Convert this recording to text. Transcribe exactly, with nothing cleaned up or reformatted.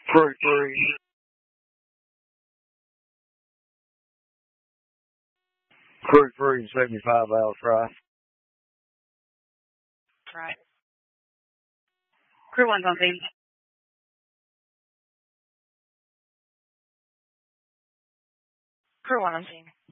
Crew three. Crew three, seventy-five hours right. Right. Crew one's on scene. Crew one on scene.